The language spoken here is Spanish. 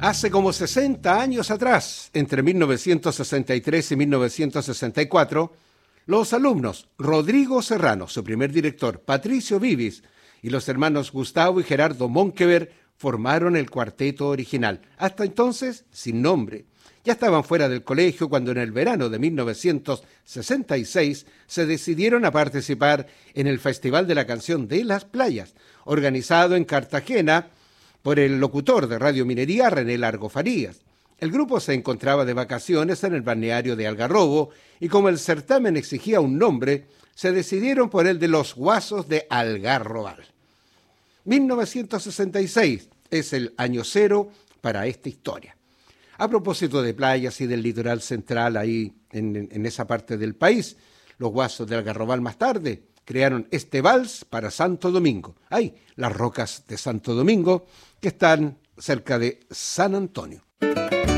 Hace como 60 años atrás, entre 1963 y 1964, los alumnos Rodrigo Serrano, su primer director, Patricio Vivis y los hermanos Gustavo y Gerardo Monkever formaron el cuarteto original, hasta entonces sin nombre. Ya estaban fuera del colegio cuando en el verano de 1966 se decidieron a participar en el Festival de la Canción de las Playas, organizado en Cartagena por el locutor de Radio Minería, René Largo Farías. El grupo se encontraba de vacaciones en el balneario de Algarrobo y como el certamen exigía un nombre, se decidieron por el de los Guasos de Algarrobal. 1966 es el año cero para esta historia. A propósito de playas y del litoral central ahí en esa parte del país, los Guasos de Algarrobal más tarde crearon este vals para Santo Domingo. Hay las rocas de Santo Domingo que están cerca de San Antonio.